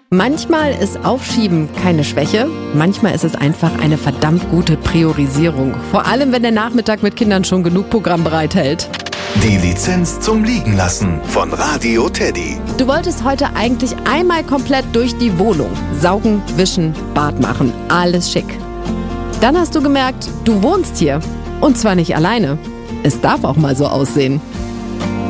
Manchmal ist Aufschieben keine Schwäche, manchmal ist es einfach eine verdammt gute Priorisierung. Vor allem, wenn der Nachmittag mit Kindern schon genug Programm bereithält. Die Lizenz zum Liegenlassen von Radio Teddy. Du wolltest heute eigentlich einmal komplett durch die Wohnung. Saugen, wischen, Bad machen. Alles schick. Dann hast du gemerkt, du wohnst hier. Und zwar nicht alleine. Es darf auch mal so aussehen.